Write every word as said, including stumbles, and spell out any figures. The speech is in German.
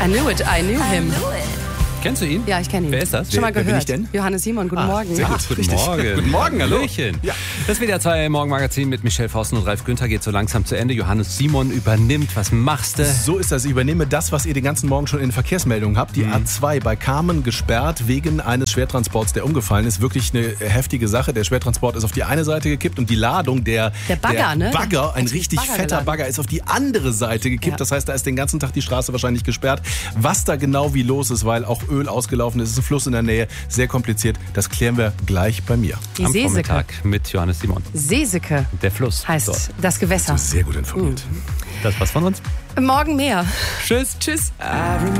I knew it, I knew him. Kennst du ihn? Ja, ich kenne ihn. Wer ist das? Schon mal Wer- wer bin gehört. ich denn? Johannes Simon, guten Ah, Morgen. sehr gut. Ach, guten Richtig. Morgen. Guten Morgen, hallo. Hallöchen. Ja. Das W D R zwei Morgenmagazin mit Michelle Forsten und Ralf Günther geht so langsam zu Ende. Johannes Simon übernimmt. Was machst du? So ist das. Ich übernehme das, was ihr den ganzen Morgen schon in den Verkehrsmeldungen habt. Die A zwei bei Kamen gesperrt wegen eines Schwertransports, der umgefallen ist. Wirklich eine heftige Sache. Der Schwertransport ist auf die eine Seite gekippt und die Ladung, der, Der Bagger, der ne? Bagger, ein Hat sich richtig Bagger fetter geladen. Bagger, ist auf die andere Seite gekippt. Ja. Das heißt, da ist den ganzen Tag die Straße wahrscheinlich gesperrt. Was da genau wie los ist, weil auch Öl ausgelaufen ist, ist ein Fluss in der Nähe. Sehr kompliziert. Das klären wir gleich bei mir. Die Am Seeseke. Vormittag mit Johannes Simon. Seeseke Der Fluss. heißt Dort. das Gewässer. Sehr gut informiert. Das war's von uns. Morgen mehr. Tschüss. Tschüss.